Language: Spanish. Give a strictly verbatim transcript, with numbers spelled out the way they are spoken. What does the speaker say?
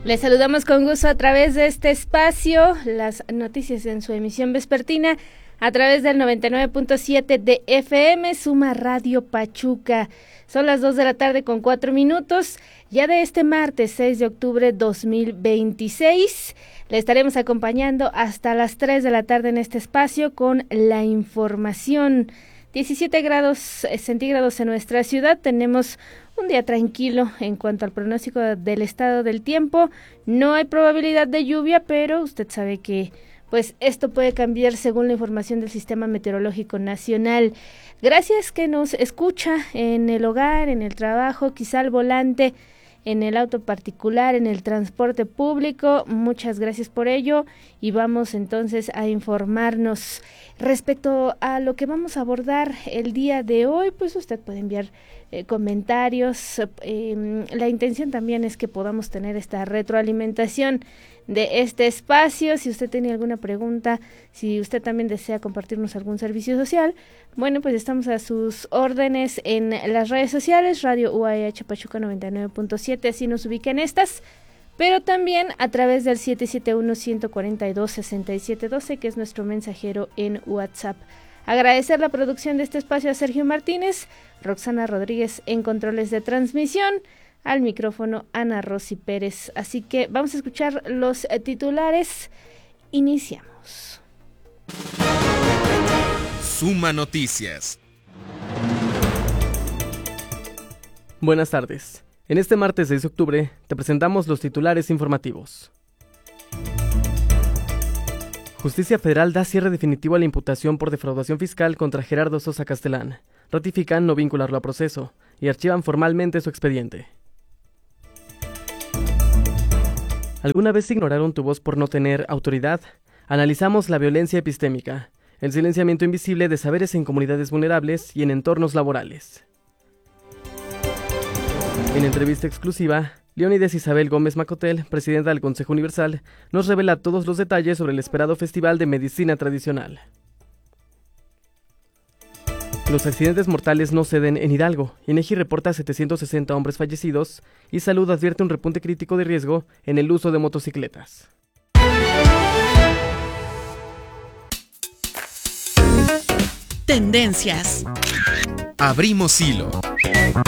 Les saludamos con gusto a través de este espacio, las noticias en su emisión vespertina, a través del noventa y nueve punto siete de F M, Suma Radio Pachuca. Son las dos de la tarde con cuatro minutos, ya de este martes seis de octubre dos mil veintiséis. Le estaremos acompañando hasta las tres de la tarde en este espacio con la información. diecisiete grados centígrados en nuestra ciudad, tenemos un día tranquilo en cuanto al pronóstico del estado del tiempo. No hay probabilidad de lluvia, pero usted sabe que pues esto puede cambiar según la información del Sistema Meteorológico Nacional. Gracias que nos escucha en el hogar, en el trabajo, quizá al volante, en el auto particular, en el transporte público. Muchas gracias por ello y vamos entonces a informarnos respecto a lo que vamos a abordar el día de hoy. Pues usted puede enviar eh, comentarios. Eh, la intención también es que podamos tener esta retroalimentación de este espacio. Si usted tiene alguna pregunta, si usted también desea compartirnos algún servicio social, bueno, pues estamos a sus órdenes en las redes sociales, Radio U A H Pachuca noventa y nueve punto siete, así nos ubiquen estas, pero también a través del siete siete uno, uno cuatro dos, seis siete uno dos, que es nuestro mensajero en WhatsApp. Agradecer la producción de este espacio a Sergio Martínez, Roxana Rodríguez en controles de transmisión, al micrófono Ana Rosy Pérez. Así que vamos a escuchar los eh, titulares. Iniciamos. Suma Noticias. Buenas tardes. En este martes seis de octubre te presentamos los titulares informativos. Justicia Federal da cierre definitivo a la imputación por defraudación fiscal contra Gerardo Sosa Castellán. Ratifican no vincularlo a proceso y archivan formalmente su expediente. ¿Alguna vez ignoraron tu voz por no tener autoridad? Analizamos la violencia epistémica, el silenciamiento invisible de saberes en comunidades vulnerables y en entornos laborales. En entrevista exclusiva, Leónides Isabel Gómez Macotel, presidenta del Consejo Universal, nos revela todos los detalles sobre el esperado Festival de Medicina Tradicional. Los accidentes mortales no ceden en Hidalgo. INEGI reporta setecientos sesenta hombres fallecidos y Salud advierte un repunte crítico de riesgo en el uso de motocicletas. Tendencias. Abrimos hilo.